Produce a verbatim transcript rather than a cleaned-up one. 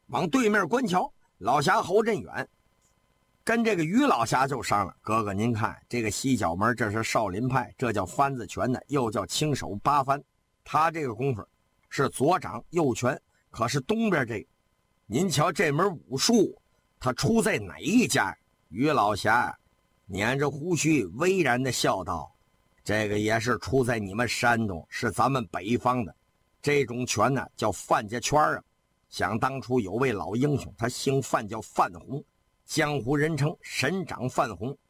往对面观瞧，老侠侯振远跟这个于老侠就商量，哥哥您看这个西角门这是少林派，这叫翻子拳呢，又叫青手八翻，他这个功夫是左掌右拳，可是东边这个您瞧这门武术他出在哪一家？于老侠捻着胡须巍然的笑道，这个也是出在你们山东，是咱们北方的，这种拳呢叫范家圈啊。想当初有位老英雄，他姓范叫范洪，江湖人称神掌范洪，